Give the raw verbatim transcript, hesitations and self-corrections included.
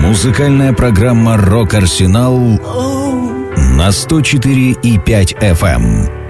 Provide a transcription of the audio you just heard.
Музыкальная программа «Рок Арсенал» на сто четыре и пять эф эм.